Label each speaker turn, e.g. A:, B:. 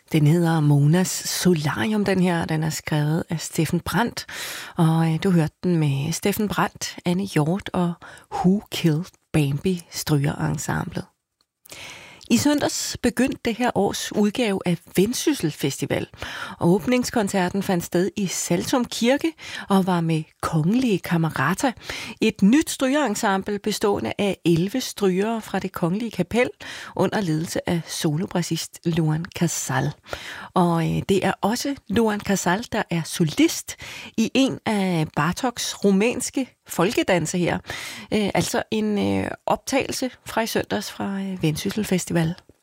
A: Den hedder Monas Solarium, den her. Den er skrevet af Steffen Brandt, og du hørte den med Steffen Brandt, Anne Hjort og Who Killed Bambi Strygerensemblet. I søndags begyndte det her års udgave af Vendsyssel Festival, og åbningskoncerten fandt sted i Saltum Kirke og var med Kongelige Camerata, et nyt strygerensemble bestående af 11 strygere fra det Kongelige Kapel under ledelse af solobrassist Luan Casal. Og det er også Luan Casal, der er solist i en af Bartoks rumænske folkedanse her. Altså en optagelse fra i søndags fra Vendsyssel Festival.